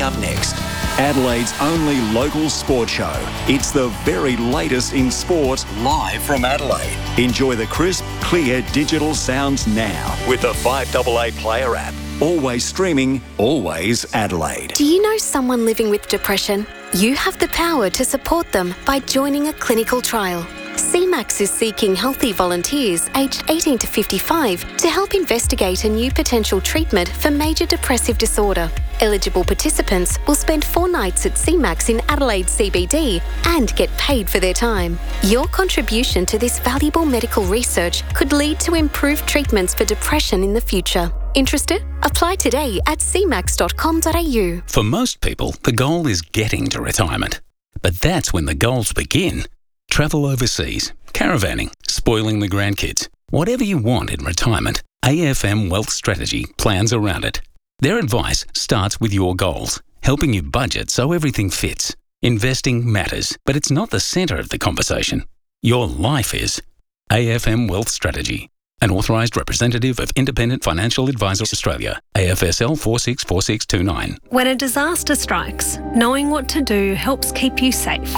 up next. Adelaide's only local sport show. It's the very latest in sport, live from Adelaide. Enjoy the crisp, clear digital sounds now with the 5AA Player app. Always streaming, always Adelaide. Do you know someone living with depression? You have the power to support them by joining a clinical trial. CMAX is seeking healthy volunteers aged 18 to 55 to help investigate a new potential treatment for major depressive disorder. Eligible participants will spend 4 nights at CMAX in Adelaide CBD and get paid for their time. Your contribution to this valuable medical research could lead to improved treatments for depression in the future. Interested? Apply today at cmax.com.au. For most people, the goal is getting to retirement. But that's when the goals begin. Travel overseas, caravanning, spoiling the grandkids. Whatever you want in retirement, AFM Wealth Strategy plans around it. Their advice starts with your goals, helping you budget so everything fits. Investing matters, but it's not the centre of the conversation. Your life is. AFM Wealth Strategy. An authorised representative of Independent Financial Advisors Australia, AFSL 464629. When a disaster strikes, knowing what to do helps keep you safe.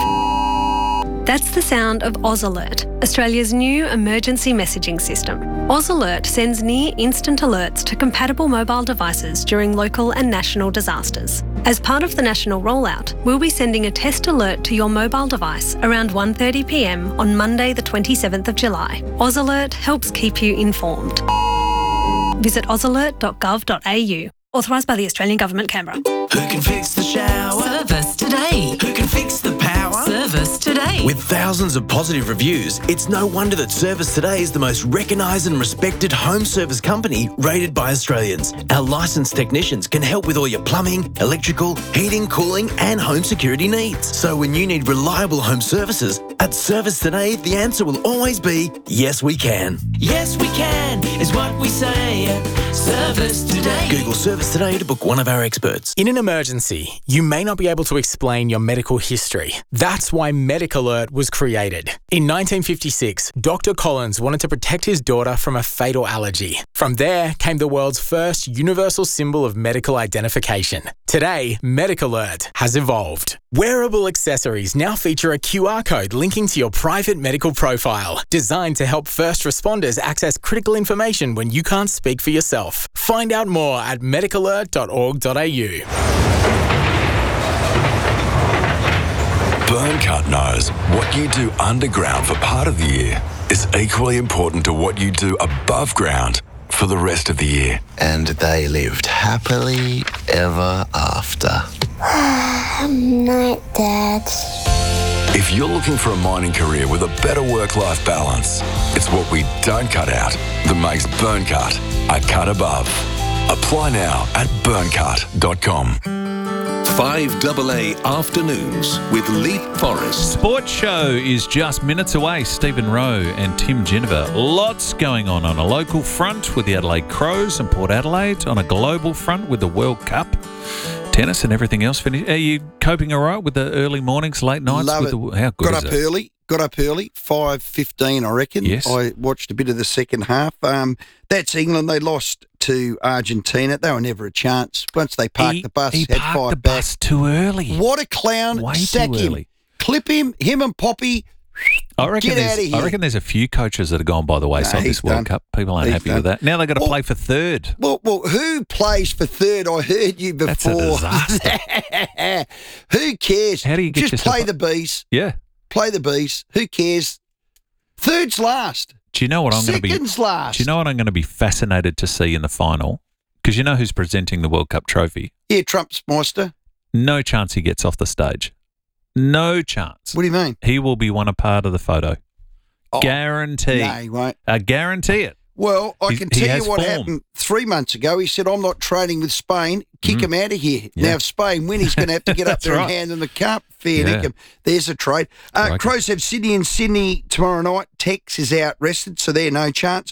That's the sound of Oz Alert, Australia's new emergency messaging system. Oz Alert sends near-instant alerts to compatible mobile devices during local and national disasters. As part of the national rollout, we'll be sending a test alert to your mobile device around 1:30 p.m. on Monday the 27th of July. Oz Alert helps keep you informed. Visit ozalert.gov.au. Authorised by the Australian Government, Canberra. Who can fix the shower? Service today. Who can fix the power? Service today. With thousands of positive reviews, it's no wonder that Service Today is the most recognised and respected home service company rated by Australians. Our licensed technicians can help with all your plumbing, electrical, heating, cooling and home security needs. So when you need reliable home services, at Service Today, the answer will always be, yes we can. Yes we can is what we say at Service Today. Google Service Today to book one of our experts. In an emergency, you may not be able to explain your medical history. That's why MedicAlert was created. In 1956, Dr. Collins wanted to protect his daughter from a fatal allergy. From there came the world's first universal symbol of medical identification. Today, MedicAlert has evolved. Wearable accessories now feature a QR code linking to your private medical profile, designed to help first responders access critical information when you can't speak for yourself. Find out more at medicalert.org.au. Burncut knows what you do underground for part of the year is equally important to what you do above ground for the rest of the year. And they lived happily ever after. Night, Dad. If you're looking for a mining career with a better work-life balance, it's what we don't cut out that makes Burncut a cut above. Apply now at burncut.com. 5AA Afternoons with Leith Forrest. Sports Show is just minutes away. Stephen Rowe and Tim Ginniver. Lots going on a local front with the Adelaide Crows and Port Adelaide, on a global front with the World Cup. Tennis and everything else finished. Are you coping all right with the early mornings, late nights? Love it. How good is it? Got up early, 5:15, I reckon. Yes. I watched a bit of the second half. That's England. They lost to Argentina. They were never a chance. Once they parked the bus, he had parked 5 the back. bus too early. What a clown. Way Sack too him. early. Clip him and Poppy. I reckon Get out of here. I reckon there's a few coaches that have gone by the wayside this World Cup. People aren't happy with that. Now they've got to play for third. Well, who plays for third? I heard you before. That's a disaster. Who cares? How do you get Just yourself play up? the bees. Yeah. Play the bees. Who cares? Third's last. Do you know what I'm going to be? Second's last. Do you know what I'm going to be fascinated to see in the final? Because you know who's presenting the World Cup trophy. Yeah, Trump's Meister. No chance he gets off the stage. No chance. What do you mean? He will be a part of the photo. Oh, Guarantee. No, he won't. I guarantee it. Well, I can he tell has you what form. happened 3 months ago. He said, I'm not trading with Spain. Kick him out of here. Yeah. Now, if Spain win, he's going to have to get up That's there right. and hand them the cup. Fair Yeah. dinkum. There's a trade. Right. Crows have Sydney tomorrow night. Tex is out rested, so they're no chance.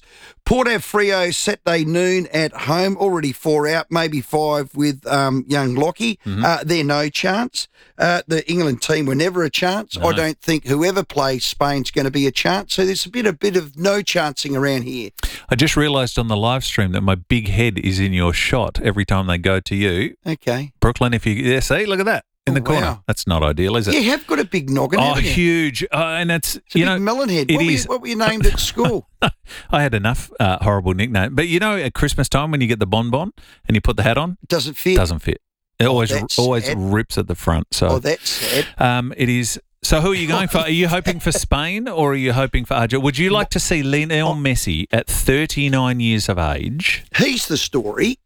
Port Ave Freo Saturday noon at home, already 4 out, maybe 5 with young Lockie. They're no chance. The England team were never a chance. No. I don't think whoever plays Spain's going to be a chance. So there's a bit of no chancing around here. I just realised on the live stream that my big head is in your shot every time they go to you. Okay. Brooklyn, if you... Yeah, see, look at that. In the corner. Wow. That's not ideal, is it? You have got a big noggin, haven't you? Huge. And it's a big melon head. What were you named at school? I had enough horrible nickname. But you know, at Christmas time when you get the bonbon and you put the hat on? Doesn't fit. Doesn't fit. It always rips at the front. So that's sad. It is. So who are you going for? Are you hoping for Spain or are you hoping for Argentina? Would you like to see Lionel Messi at 39 years of age? He's the story.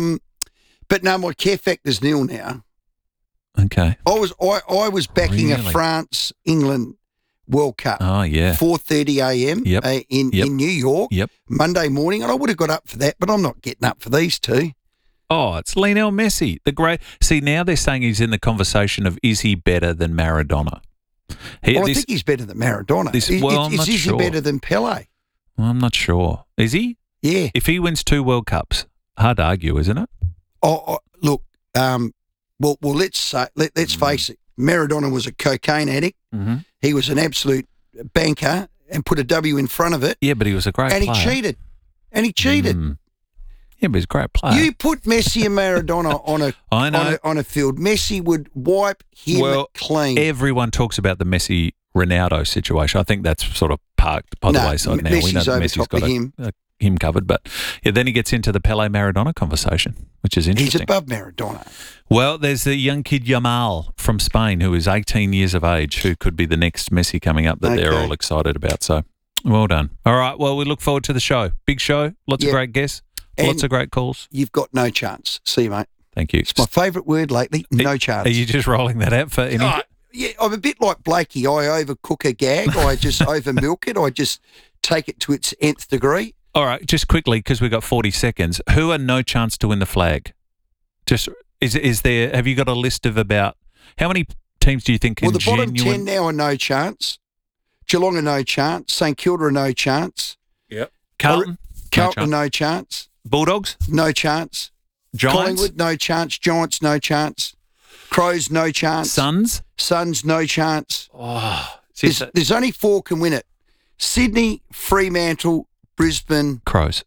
But no, my care factor's nil now. Okay. I was backing a France-England World Cup. Oh, yeah. 4:30 a.m. In New York. Yep. Monday morning, and I would have got up for that, but I'm not getting up for these two. Oh, it's Lionel Messi, the great. See, now they're saying he's in the conversation of is he better than Maradona? I think he's better than Maradona. Is he better than Pele? Well, I'm not sure. Is he? Yeah. If he wins 2 World Cups, hard to argue, isn't it? Look. Well, let's face it. Maradona was a cocaine addict. Mm-hmm. He was an absolute banker and put a W in front of it. Yeah, but he was a great player. And he cheated. Yeah, but he's a great player. You put Messi and Maradona on a field, Messi would wipe him clean. Everyone talks about the Messi-Ronaldo situation. I think that's sort of parked by the wayside now. We know that Messi's got him covered, but then he gets into the Pele-Maradona conversation, which is interesting. He's above Maradona. Well, there's the young kid Yamal from Spain who is 18 years of age who could be the next Messi coming up that they're all excited about. So, well done. All right, well, we look forward to the show. Big show, lots of great guests, lots of great calls. You've got no chance. See you, mate. Thank you. It's my favourite word lately, no chance. Are you just rolling that out for any... Yeah, I'm a bit like Blakey. I overcook a gag. I just overmilk it. I just take it to its nth degree. All right, just quickly, because we've got 40 seconds. Who are no chance to win the flag? Just is there? Have you got a list of about how many teams do you think? Well, the bottom 10 now are no chance. Geelong are no chance. St Kilda are no chance. Yep. Carlton no chance. Bulldogs no chance. Giants Collingwood no chance. Giants no chance. Crows no chance. Suns no chance. Oh, there's only 4 can win it. Sydney, Fremantle, Brisbane. Crows.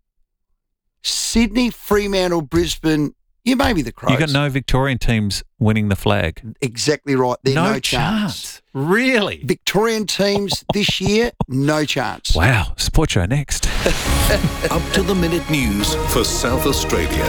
Sydney, Fremantle, Brisbane. Yeah, maybe the Crows. You got no Victorian teams winning the flag. Exactly right. They're no chance. Really? Victorian teams this year, no chance. Wow. Sport show next. Up to the minute news for South Australia.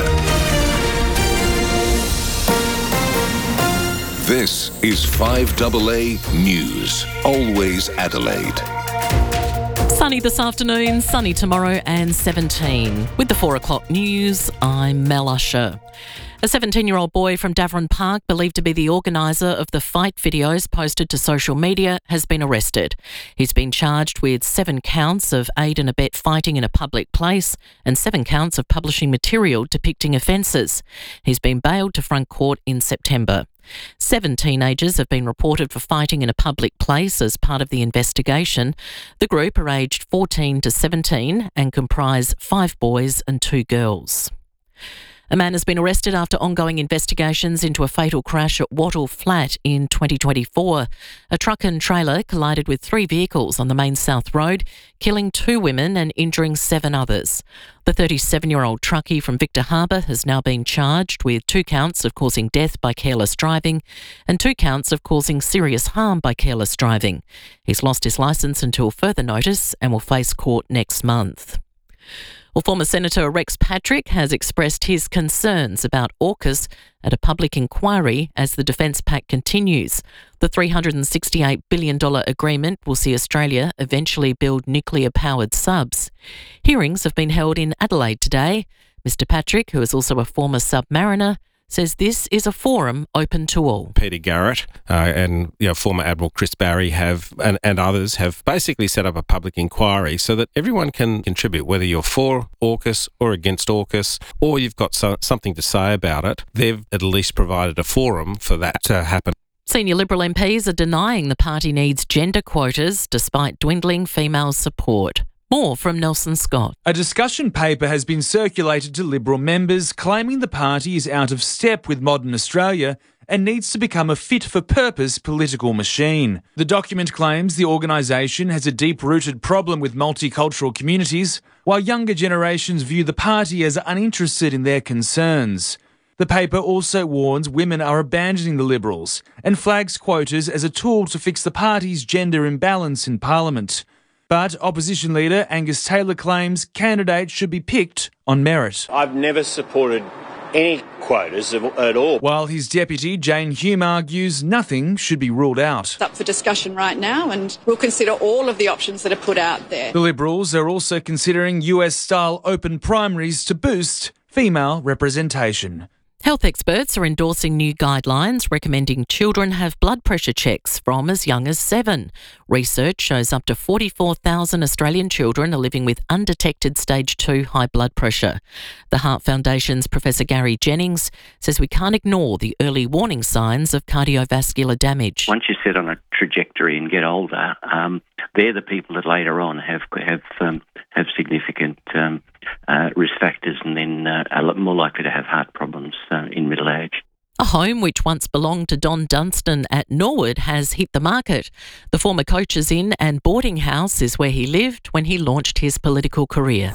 This is 5AA News. Always Adelaide. Sunny this afternoon, sunny tomorrow and 17. With the 4 o'clock news, I'm Mel Usher. A 17-year-old boy from Davern Park, believed to be the organiser of the fight videos posted to social media, has been arrested. He's been charged with 7 counts of aid and abet fighting in a public place and 7 counts of publishing material depicting offences. He's been bailed to front court in September. 7 teenagers have been reported for fighting in a public place as part of the investigation. The group are aged 14 to 17 and comprise 5 boys and 2 girls. A man has been arrested after ongoing investigations into a fatal crash at Wattle Flat in 2024. A truck and trailer collided with 3 vehicles on the main South Road, killing 2 women and injuring 7 others. The 37-year-old truckie from Victor Harbour has now been charged with 2 counts of causing death by careless driving and 2 counts of causing serious harm by careless driving. He's lost his licence until further notice and will face court next month. Well, former Senator Rex Patrick has expressed his concerns about AUKUS at a public inquiry as the Defence Pact continues. The $368 billion agreement will see Australia eventually build nuclear-powered subs. Hearings have been held in Adelaide today. Mr Patrick, who is also a former submariner, says this is a forum open to all. Peter Garrett and former Admiral Chris Barry have and others have basically set up a public inquiry so that everyone can contribute, whether you're for AUKUS or against AUKUS, or you've got something to say about it. They've at least provided a forum for that to happen. Senior Liberal MPs are denying the party needs gender quotas despite dwindling female support. More from Nelson Scott. A discussion paper has been circulated to Liberal members claiming the party is out of step with modern Australia and needs to become a fit-for-purpose political machine. The document claims the organisation has a deep-rooted problem with multicultural communities, while younger generations view the party as uninterested in their concerns. The paper also warns women are abandoning the Liberals and flags quotas as a tool to fix the party's gender imbalance in Parliament. But opposition leader Angus Taylor claims candidates should be picked on merit. I've never supported any quotas at all. While his deputy, Jane Hume, argues nothing should be ruled out. It's up for discussion right now, and we'll consider all of the options that are put out there. The Liberals are also considering US-style open primaries to boost female representation. Health experts are endorsing new guidelines recommending children have blood pressure checks from as young as 7. Research shows up to 44,000 Australian children are living with undetected stage 2 high blood pressure. The Heart Foundation's Professor Gary Jennings says we can't ignore the early warning signs of cardiovascular damage. Once you set on a trajectory and get older, they're the people that later on have significant risk factors and then are more likely to have heart problems in middle age. A home which once belonged to Don Dunstan at Norwood has hit the market. The former coach's inn and boarding house is where he lived when he launched his political career.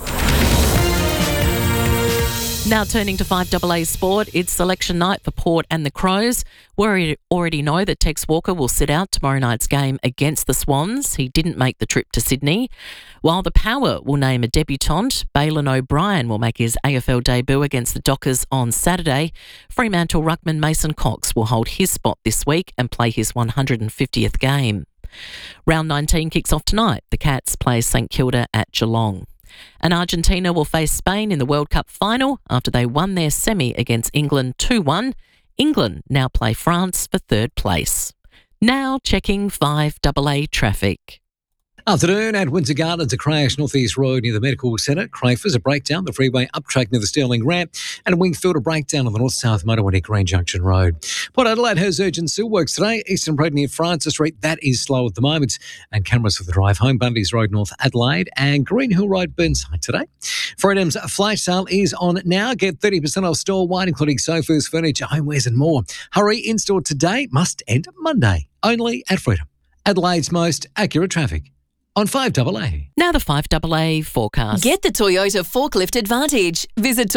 Now turning to 5AA Sport, it's selection night for Port and the Crows. We already know that Tex Walker will sit out tomorrow night's game against the Swans. He didn't make the trip to Sydney. While the Power will name a debutant, Bailyn O'Brien will make his AFL debut against the Dockers on Saturday. Fremantle ruckman Mason Cox will hold his spot this week and play his 150th game. Round 19 kicks off tonight. The Cats play St Kilda at Geelong. And Argentina will face Spain in the World Cup final after they won their semi against England 2-1. England now play France for third place. Now checking 5AA traffic. Afternoon at Windsor Gardens, a crash North East Road near the Medical Centre. Crafers, a breakdown, the freeway up track near the Stirling Ramp, and a Wingfield, a breakdown on the North-South motorway near Green Junction Road. Port Adelaide has urgent seal works today. Eastern Road near Francis Street, that is slow at the moment. And cameras for the drive home, Bundy's Road, North Adelaide, and Green Hill Road, Burnside today. Freedom's flash sale is on now. Get 30% off store-wide, including sofas, furniture, homewares and more. Hurry, in-store today, must end Monday. Only at Freedom. Adelaide's most accurate traffic. On 5AA. Now the 5AA forecast. Get the Toyota Forklift Advantage. Visit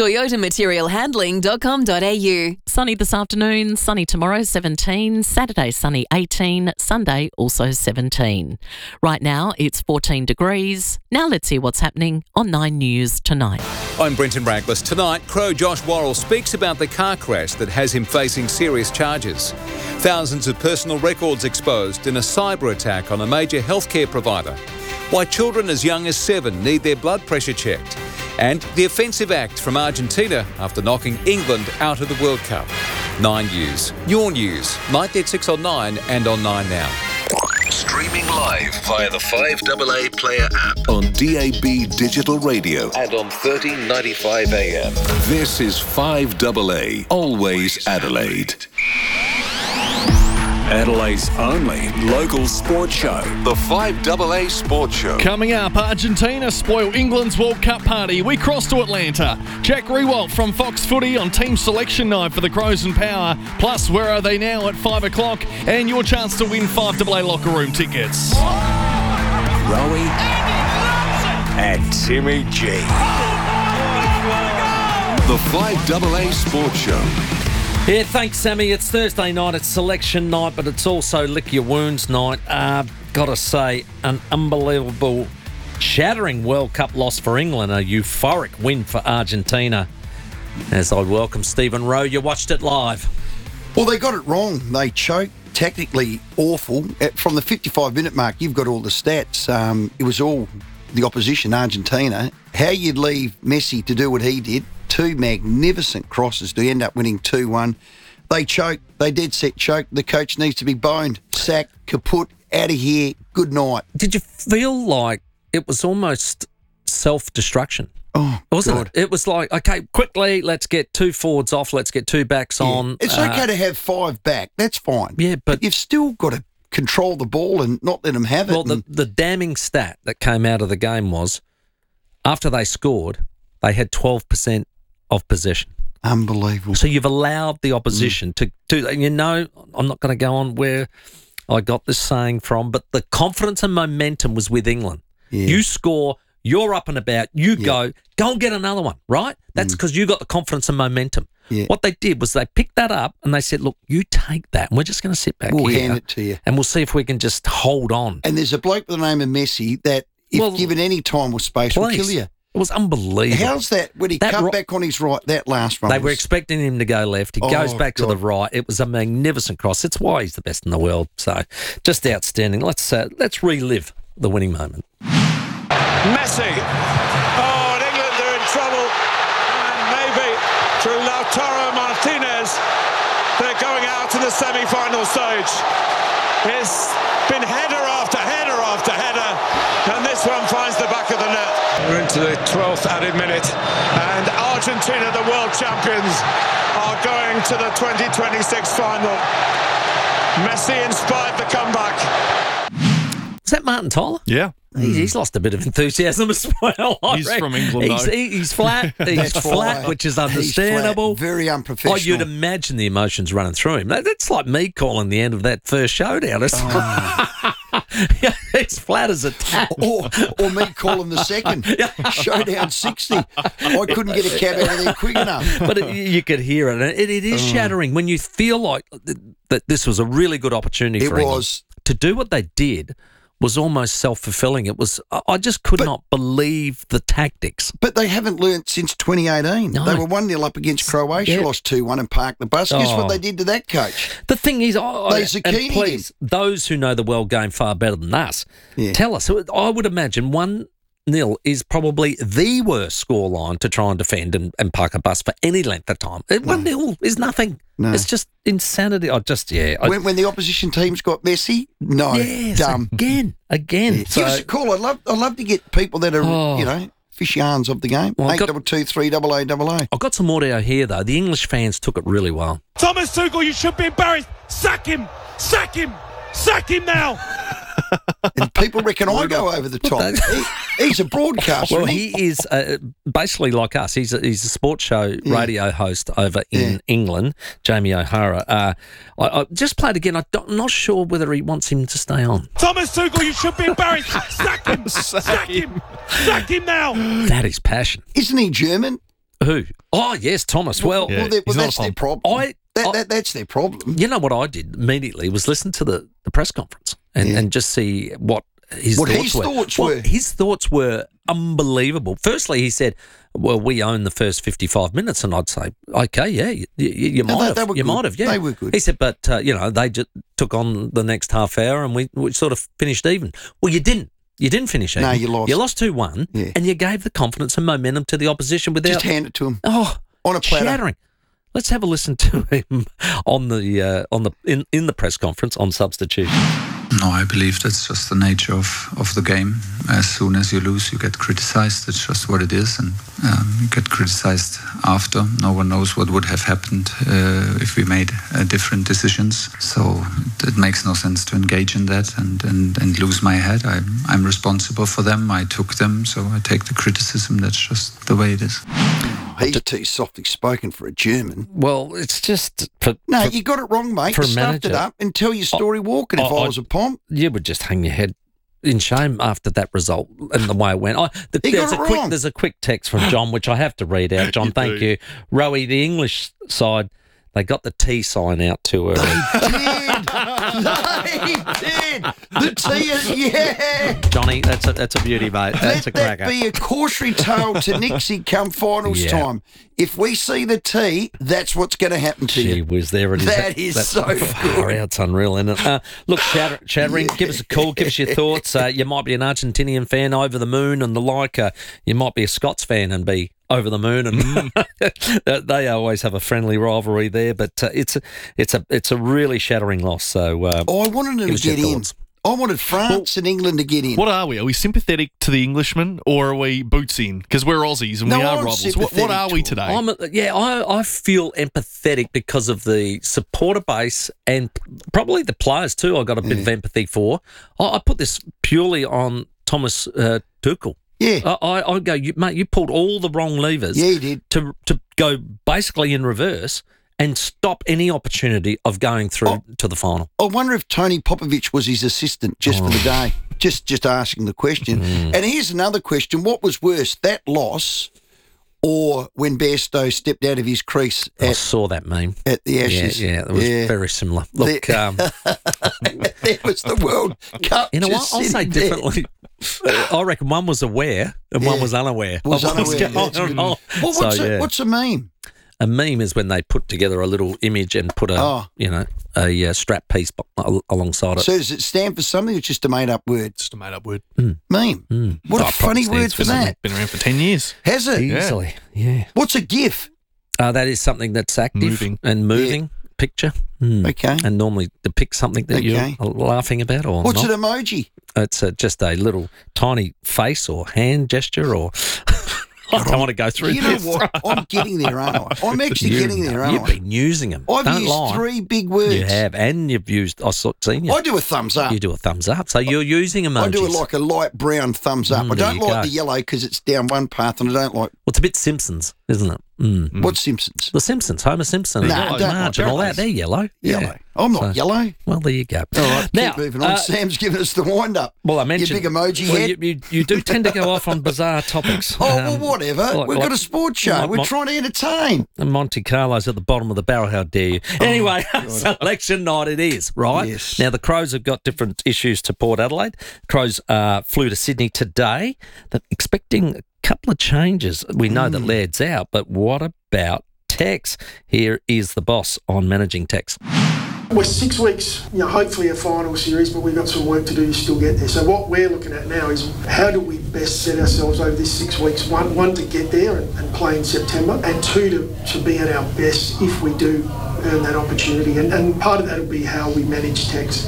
toyotamaterialhandling.com.au. Sunny this afternoon, sunny tomorrow 17, Saturday sunny 18, Sunday also 17. Right now it's 14 degrees. Now let's hear what's happening on 9 News tonight. I'm Brenton Raglas. Tonight, Crow Josh Worrell speaks about the car crash that has him facing serious charges. Thousands of personal records exposed in a cyber attack on a major healthcare provider. Why children as young as 7 need their blood pressure checked. And the offensive act from Argentina after knocking England out of the World Cup. 9 News. Your news. Night at 6 on 9 and on 9 Now. Streaming live via the 5AA Player app on DAB Digital Radio and on 1395 AM. This is 5AA, always Adelaide. Adelaide's only local sports show. The 5AA Sports Show. Coming up, Argentina spoil England's World Cup party. We cross to Atlanta. Jack Rewalt from Fox Footy on team selection night for the Crows and Power. Plus, where are they now at 5 o'clock? And your chance to win 5AA locker room tickets. Rowie and Timmy G. The 5AA Sports Show. Yeah, thanks, Sammy. It's Thursday night. It's selection night, but it's also lick your wounds night. Gotta say, an unbelievable, shattering World Cup loss for England. A euphoric win for Argentina. As I welcome Stephen Rowe, you watched it live. Well, they got it wrong. They choked. Technically awful. From the 55-minute mark, you've got all the stats. It was all the opposition, Argentina. How you'd leave Messi to do what he did. 2 magnificent crosses to end up winning 2-1. They choked. They dead set choked. The coach needs to be boned. Sacked, kaput, out of here. Good night. Did you feel like it was almost self-destruction? Oh, wasn't God. it? It was like, okay, quickly, let's get 2 forwards off. Let's get 2 backs on. It's okay to have 5 back. That's fine. Yeah, but you've still got to control the ball and not let them have it. Well, the damning stat that came out of the game was after they scored, they had 12% of possession. Unbelievable. So you've allowed the opposition to I'm not going to go on where I got this saying from, but the confidence and momentum was with England. Yeah. You score, you're up and about, you go and get another one, right? That's because you got the confidence and momentum. Yeah. What they did was they picked that up and they said, look, you take that and we're just going to sit back We'll here hand it to you. and we'll see if we can just hold on. And there's a bloke by the name of Messi that, if given any time or space, will kill you. It was unbelievable. How's that? When he cut back on his right, that last one. They were expecting him to go left. He goes back to the right. It was a magnificent cross. It's why he's the best in the world. So just outstanding. Let's relive the winning moment. Messi. Oh, and England are in trouble. And maybe through Lautaro Martinez, they're going out to the semi-final stage. It's been header after header after header, and this one finds the back of the net. We're into the 12th added minute, and Argentina, the world champions, are going to the 2026 final. Messi inspired the comeback. Is that Martin Tyler? Yeah. He's lost a bit of enthusiasm as well. He's from England, though. He's flat. He's flat, which is understandable. Very unprofessional. Oh, you'd imagine the emotions running through him. That's like me calling the end of that first showdown. It's flat as a tap. Or me calling the second. Showdown 60. I couldn't get a cab out of there quick enough. But you could hear it. And it is shattering when you feel like that this was a really good opportunity for England. To do what they did was almost self-fulfilling. It was. I just could not believe the tactics. But they haven't learnt since 2018. No. They were 1-0 up against Croatia, lost 2-1 and parked the bus. Guess what they did to that coach? The thing is, zucchini please, those who know the world game far better than us, tell us. I would imagine 1-0 is probably the worst scoreline to try and defend and park a bus for any length of time. 1-0 is nothing. No. It's just insanity. When the opposition team's got Messi, dumb. Again. Yeah. So, give us a call. I'd love to get people that are, fish yarns of the game. 822 388. I've got some audio here, though. The English fans took it really well. Thomas Tuchel, you should be embarrassed. Sack him! Sack him! Sack him now! And people reckon I go over the top. He's a broadcaster. Well, he is basically like us. He's a sports show radio host over in England, Jamie O'Hara. I just played again. I'm not sure whether he wants him to stay on. Thomas Tuchel, you should be embarrassed. Sack him! Sack him! Sack him now! That is passion. Isn't he German? Who? Oh, yes, Thomas. Well, that's their problem. That's their problem. You know what I did immediately was listen to the press conference and just see what his thoughts were. His thoughts were unbelievable. Firstly, he said, well, we own the first 55 minutes. And I'd say, okay, yeah, you might have. You might have, yeah. They were good. He said, but, they just took on the next half hour and we sort of finished even. Well, you didn't. You didn't finish even. No, you lost. You lost 2-1 and you gave the confidence and momentum to the opposition without... Just hand it to him. Oh, on a platter. Shattering. Let's have a listen to him in the press conference on substitution. No, I believe that's just the nature of the game. As soon as you lose, you get criticized. It's just what it is. And you get criticized after. No one knows what would have happened if we made different decisions. So it makes no sense to engage in that and lose my head. I'm responsible for them. I took them. So I take the criticism. That's just the way it is. He's too softly spoken for a German. Well, it's just... you got it wrong, mate. For a stuffed manager, it up and tell your story walking if I was a pomp. You would just hang your head in shame after that result and the way it went. There's a quick text from John, which I have to read out. John, thank you. Rowie, the English side, they got the T sign out too early. They did. The T, yeah. Johnny, that's a beauty, mate. That's a cracker. Let that be a cautionary tale to Nixie come finals time. If we see the T, that's what's going to happen to you. Gee whiz, there it is. That is so good. It's unreal, isn't it? Look, Chattering, give us a call, give us your thoughts. You might be an Argentinian fan, over the moon and the like. You might be a Scots fan and be over the moon, and they always have a friendly rivalry there. But it's a really shattering loss. So I wanted them to get in. I wanted France and England to get in. What are we? Are we sympathetic to the Englishmen or are we boots in? Because we're Aussies and we are rivals. What are we today? I feel empathetic because of the supporter base and probably the players too. I got a bit of empathy for. I put this purely on Thomas Tuchel. Yeah. I'd go, mate, you pulled all the wrong levers. Yeah, he did. To go basically in reverse and stop any opportunity of going through to the final. I wonder if Tony Popovich was his assistant just for the day. Just asking the question. And here's another question. What was worse, that loss or when Bairstow stepped out of his crease? I saw that meme. At the Ashes. Yeah, it was very similar. Look, there was the World Cup. You know what? I'll say differently. I reckon one was aware and one was unaware. What's a meme? A meme is when they put together a little image and put a strap piece alongside it. So does it stand for something or just a made-up word? Just a made-up word. Meme. What a funny word for that. Been around for 10 years. Has it? Easily, yeah. What's a GIF? That is something that's active and moving. Picture. Okay. And normally depict something that you're laughing about or What's not. an emoji? It's just a little tiny face or hand gesture or... I don't want to go through You know this. what? I'm getting there, aren't I? I'm actually getting there, aren't You've I? been using them. I've Don't used lie. 3 big words. You have, and you've used... I've seen you. I do a thumbs up. You do a thumbs up. So you're using emojis. I do like a light brown thumbs up. I don't like the yellow because it's down one path, and I don't like... Well, it's a bit Simpsons, isn't it? What's Simpsons? The Simpsons, Homer Simpson, Marge and all that. They're yellow. Yellow. I'm not yellow. Well, there you go. All right, now, keep moving on. Sam's giving us the wind-up. Well, I mentioned... Your big emoji head. You do tend to go off on bizarre topics. Well, whatever. We've got a sports show. We're trying to entertain. Monte Carlo's at the bottom of the barrel. How dare you? Anyway, selection night it is, right? Yes. Now, the Crows have got different issues to Port Adelaide. Crows flew to Sydney today. They're expecting a couple of changes. We know that Laird's out, but what about Tex? Here is the boss on managing Tex. We're 6 weeks, hopefully a final series, but we've got some work to do to still get there. So what we're looking at now is how do we best set ourselves over this 6 weeks? One to get there and play in September, and 2 to be at our best if we do earn that opportunity. And part of that will be how we manage Tex.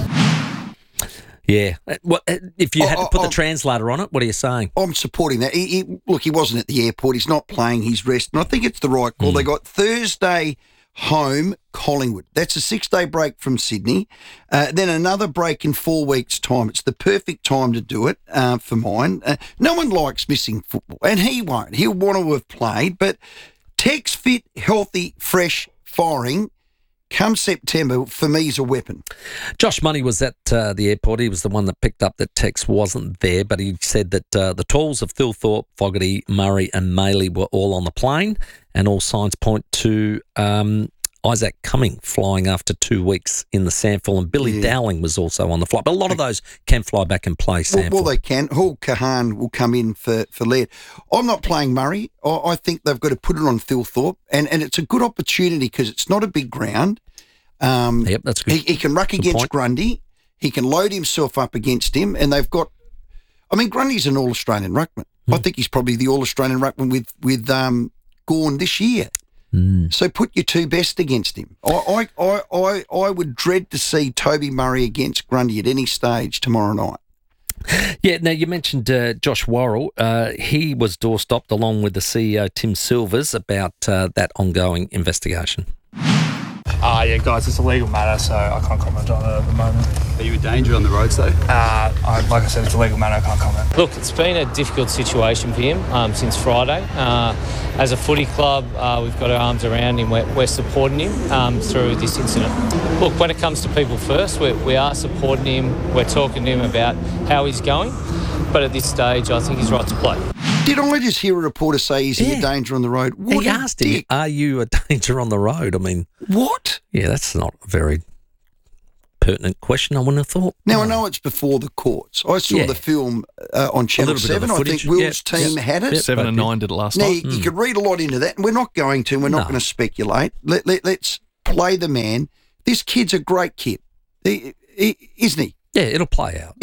Yeah. If you had to put the translator on it, what are you saying? I'm supporting that. Look, he wasn't at the airport. He's not playing. He's resting. I think it's the right call. They got Thursday home, Collingwood. That's a 6-day break from Sydney. Then another break in 4 weeks' time. It's the perfect time to do it for mine. No one likes missing football, and he won't. He'll want to have played, but Tex fit, healthy, fresh, firing. Come September, for me, is a weapon. Josh Money was at the airport. He was the one that picked up that Tex wasn't there, but he said that the tools of Thilthorpe, Fogarty, Murray and Maley were all on the plane, and all signs point to Isaac Cumming flying after 2 weeks in the SANFL, and Billy Dowling was also on the flight. But a lot of those can fly back and play SANFL. Well, they can. Hall Kahan will come in for Laird. I'm not playing Murray. I think they've got to put it on Thilthorpe, and it's a good opportunity because it's not a big ground. Yep, that's good. He can ruck against Grundy. He can load himself up against him, and they've got... I mean, Grundy's an All-Australian ruckman. I think he's probably the All-Australian ruckman with Gawn this year. So put your 2 best against him. I would dread to see Toby Murray against Grundy at any stage tomorrow night. Yeah, now you mentioned Josh Worrell. He was door-stopped along with the CEO, Tim Silvers, about that ongoing investigation. Yeah, guys, it's a legal matter, so I can't comment on it at the moment. Are you in danger on the roads, though? Like I said, it's a legal matter, I can't comment. Look, it's been a difficult situation for him since Friday. As a footy club, we've got our arms around him. We're supporting him through this incident. Look, when it comes to people first, we are supporting him. We're talking to him about how he's going. But at this stage, I think he's right to play. Did I just hear a reporter say, is he a danger on the road? What he asked him, are you a danger on the road? I mean... What? Yeah, that's not a very pertinent question, I wouldn't have thought. Now, I know it's before the courts. I saw the film on Channel 7. I think Will's team had it. 7 and 9 did it last night. Now, you could read a lot into that, and we're not going to. We're not going to speculate. Let's play the man. This kid's a great kid, isn't he? Yeah, it'll play out.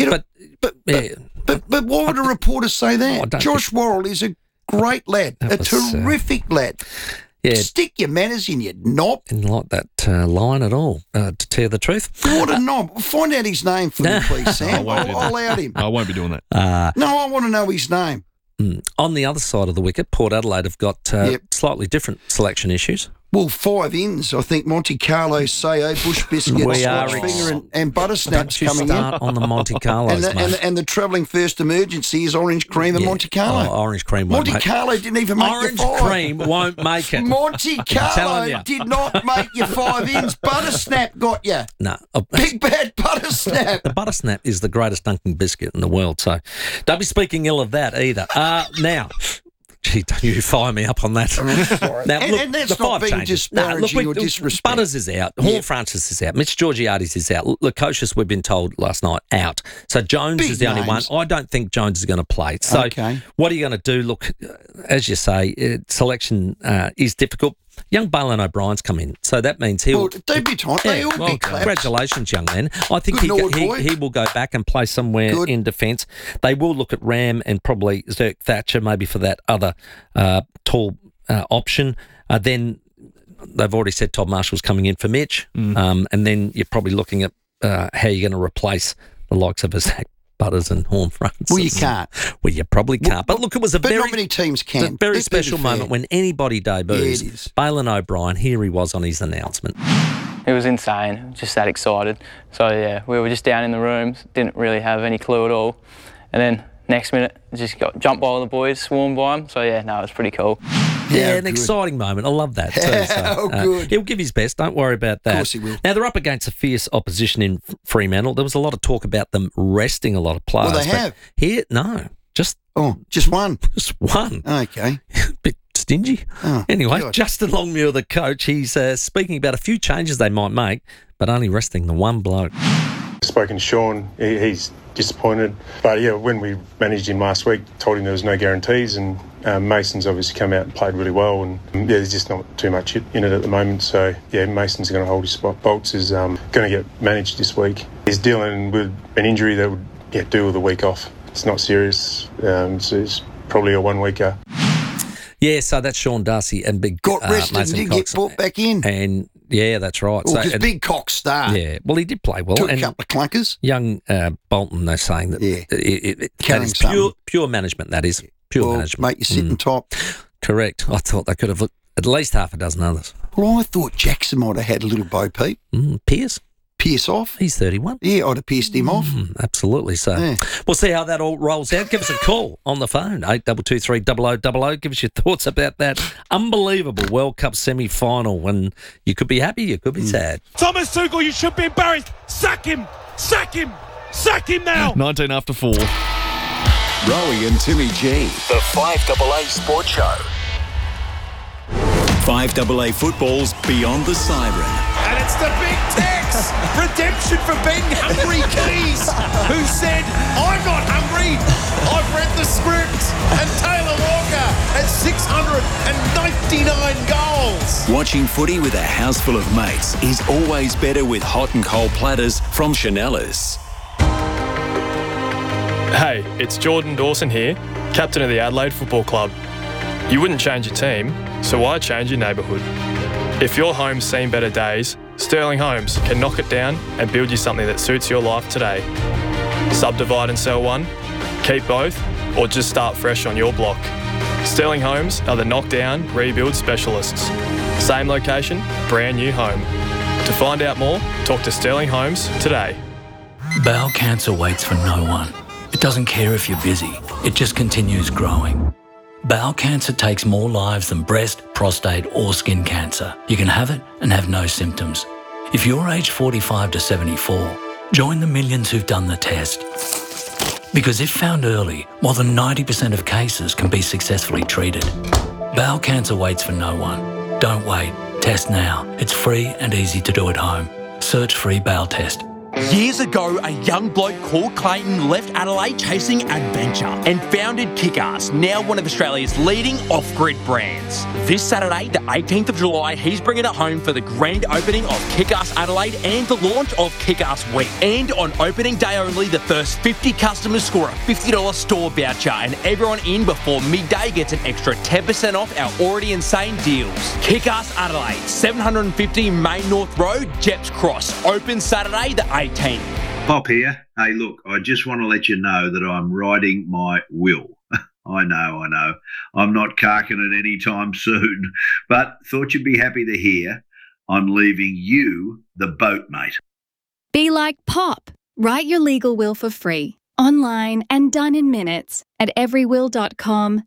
But why would a reporter say that? Josh Worrell is a great lad, a terrific lad. Yeah. Stick your manners in, you knob. Didn't like that line at all, to tell you the truth. What a knob. Find out his name for me, please, Sam. I'll out him. I won't be doing that. No, I want to know his name. On the other side of the wicket, Port Adelaide have got slightly different selection issues. Well, 5 ins. I think Monte Carlo, Sao, Bush Biscuit, Scotch Finger and Butter Snaps coming in. Start on the Monte Carlos, and the travelling first emergency is orange cream and Monte Carlo. Oh, orange cream won't Monte Carlo didn't even make orange your 5. cream won't make it. Monte Carlo did not make your 5 ins. Butter Snap got you. No. Big bad Butter Snap. The Butter Snap is the greatest dunking biscuit in the world, so don't be speaking ill of that either. Now... Gee, don't you fire me up on that. Now, look, and that's the not 5 being changes. disparaging or disrespect. Butters is out. Horn Francis is out. Mitch Georgiades is out. Lukosius, we've been told last night, out. So Jones is the only one. I don't think Jones is going to play. So what are you going to do? Look, as you say, selection is difficult. Young Balin O'Brien's come in, so that means he'll... Debutant, they all be clapped. Congratulations, young man. I think he will go back and play somewhere in defence. They will look at Ram and probably Zerk Thatcher maybe for that other tall option. Then they've already said Todd Marshall's coming in for Mitch, and then you're probably looking at how you're going to replace the likes of Zach Butters and Horn Francis. Well, you can't. Well, you probably can't. But look, it was not many teams can. It's a very special moment when anybody debuts. Yeah, it is. Balin O'Brien, here he was on his announcement. It was insane. Just that excited. So yeah, we were just down in the rooms, didn't really have any clue at all. And then next minute, just got jumped by all the boys, swarmed by them. So yeah, no, it was pretty cool. Yeah, an exciting moment. I love that too. So, good. He'll give his best. Don't worry about that. Of course he will. Now, they're up against a fierce opposition in Fremantle. There was a lot of talk about them resting a lot of players. Well, they have. Here, no. Just one. Just one. Okay. Bit stingy. Oh, anyway, God. Justin Longmuir, the coach, he's speaking about a few changes they might make, but only resting the one bloke. Spoken to Sean, he's disappointed. But yeah, when we managed him last week, told him there was no guarantees, and Mason's obviously come out and played really well, and there's just not too much in it at the moment. So yeah, Mason's going to hold his spot. Bolts is going to get managed this week. He's dealing with an injury that would do with a week off. It's not serious, so it's probably a 1 weeker. Yeah, so that's Sean Darcy and Big got rested Mason and did Cox. Get brought back in. And yeah, that's right. Well, because Big Cox started. Yeah, well, he did play well. Took and a couple of clunkers. Young Bolton, they're saying that that is pure management, that is. Pure management. Mate, you're sitting top. Correct. I thought they could have looked at least half a dozen others. Well, I thought Jackson might have had a little Bo Peep. Pierce off. He's 31. Yeah, I'd have pierced him off. Absolutely. So we'll see how that all rolls out. Give us a call on the phone, 8223 0000. Give us your thoughts about that unbelievable World Cup semi-final, when you could be happy, you could be sad. Thomas Tuchel, you should be embarrassed. Sack him! Sack him! Sack him now! 19 after 4. Rowie and Timmy G. The 5AA Sport Show. 5AA football's Beyond the Siren. And it's the Big Tex! Redemption for Ben Hungry Keys, who said, I'm not hungry, I've read the script. And Taylor Walker has 699 goals. Watching footy with a house full of mates is always better with hot and cold platters from Chanellas. Hey, it's Jordan Dawson here, captain of the Adelaide Football Club. You wouldn't change your team, so why change your neighbourhood? If your home's seen better days, Sterling Homes can knock it down and build you something that suits your life today. Subdivide and sell one, keep both, or just start fresh on your block. Sterling Homes are the knockdown, rebuild specialists. Same location, brand new home. To find out more, talk to Sterling Homes today. Bowel cancer waits for no one. It doesn't care if you're busy, it just continues growing. Bowel cancer takes more lives than breast, prostate or skin cancer. You can have it and have no symptoms. If you're aged 45 to 74, join the millions who've done the test. Because if found early, more than 90% of cases can be successfully treated. Bowel cancer waits for no one. Don't wait. Test now. It's free and easy to do at home. Search free bowel test. Years ago, a young bloke called Clayton left Adelaide chasing adventure and founded Kick-Ass, now one of Australia's leading off-grid brands. This Saturday, the 18th of July, he's bringing it home for the grand opening of Kick-Ass Adelaide and the launch of Kick-Ass Week. And on opening day only, the first 50 customers score a $50 store voucher, and everyone in before midday gets an extra 10% off our already insane deals. Kick-Ass Adelaide, 750 Main North Road, Jeps Cross. Open Saturday, the 18th. Pop here. Hey, look, I just want to let you know that I'm writing my will. I know. I'm not carking it anytime soon, but thought you'd be happy to hear I'm leaving you the boat, mate. Be like Pop. Write your legal will for free, online and done in minutes at everywill.com.au.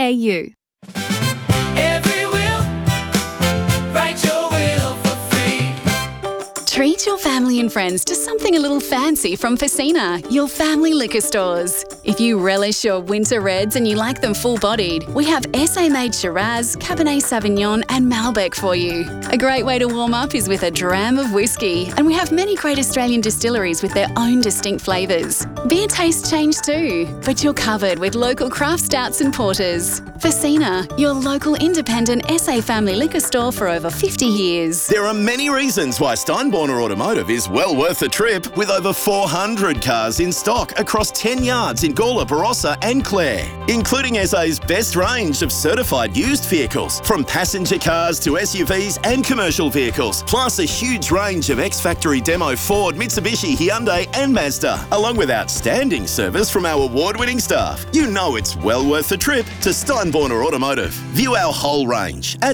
Treat your family and friends to something a little fancy from Facina, your family liquor stores. If you relish your winter reds and you like them full-bodied, we have SA-made Shiraz, Cabernet Sauvignon and Malbec for you. A great way to warm up is with a dram of whiskey, and we have many great Australian distilleries with their own distinct flavours. Beer tastes change too, but you're covered with local craft stouts and porters. Facina, your local independent SA family liquor store for over 50 years. There are many reasons why Steinborner Automotive is well worth the trip, with over 400 cars in stock across 10 yards in Gawler, Barossa and Clare, including SA's best range of certified used vehicles, from passenger cars to SUVs and commercial vehicles, plus a huge range of ex-factory demo Ford, Mitsubishi, Hyundai and Mazda, along with outstanding service from our award-winning staff. You know it's well worth the trip to Steinborner Automotive. View our whole range at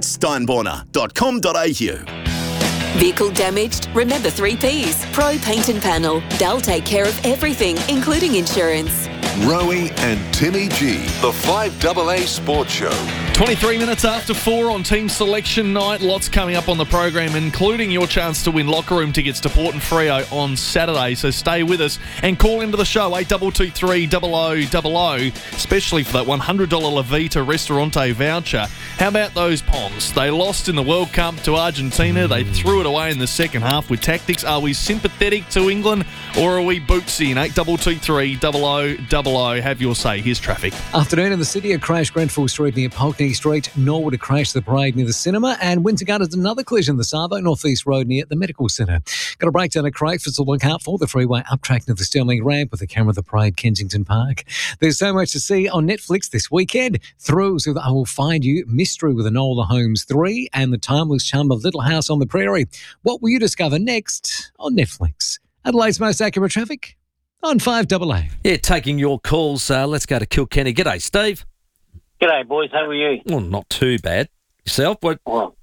steinborner.com.au. Vehicle damaged? Remember 3 Ps. Pro Paint and Panel. They'll take care of everything, including insurance. Rowie and Timmy G, the 5AA Sports Show. 23 minutes after 4 on Team Selection Night. Lots coming up on the program, including your chance to win locker room tickets to Port and Freo on Saturday. So stay with us and call into the show, 8223 0000, especially for that $100 La Vita Restaurante voucher. How about those Poms? They lost in the World Cup to Argentina. They threw it away in the second half with tactics. Are we sympathetic to England or are we bootsy? In 8223 0000. Have your say. Here's traffic. Afternoon in the city, a crash Grenfell Street near Pulteney Street. Norwood, a crash the parade near the cinema. And Windsor Gardens, another collision, the Savo North East Road near the Medical Centre. Got a breakdown at Crayford to look out for. The freeway up track near the Stirling Ramp with the camera of the parade, Kensington Park. There's so much to see on Netflix this weekend. Thrills with I Will Find You, Mystery with Enola Holmes 3, and The Timeless Charm of Little House on the Prairie. What will you discover next on Netflix? Adelaide's most accurate traffic on 5AA. Yeah, taking your calls. Let's go to Kilkenny. G'day, Steve. G'day, boys. How are you? Well, not too bad. Yourself? What